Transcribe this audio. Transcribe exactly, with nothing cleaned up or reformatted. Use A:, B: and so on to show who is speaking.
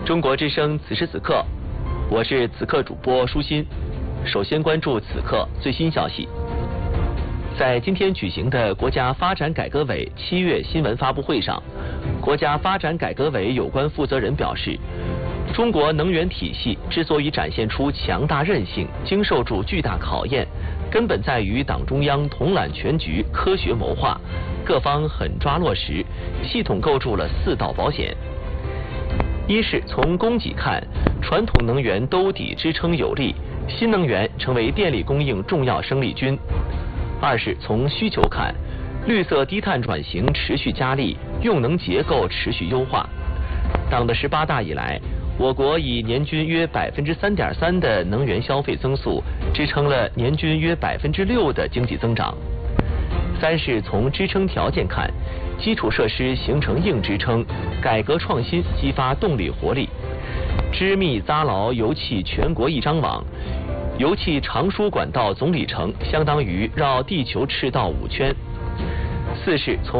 A: 中国之声此时此刻，我是此刻主播舒心。首先关注此刻最新消息。在今天举行的国家发展改革委七月新闻发布会上，国家发展改革委有关负责人表示，中国能源体系之所以展现出强大韧性，经受住巨大考验，根本在于党中央统揽全局，科学谋划，各方狠抓落实，系统构筑了四道保险。一是从供给看，传统能源兜底支撑有力，新能源成为电力供应重要生力军。二是从需求看，绿色低碳转型持续加力，用能结构持续优化。党的十八大以来，我国以年均约百分之三点三的能源消费增速，支撑了年均约百分之六的经济增长。三是从支撑条件看，基础设施形成硬支撑，改革创新激发动力活力。织密扎牢油气全国一张网，油气长输管道总里程相当于绕地球赤道五圈。四是从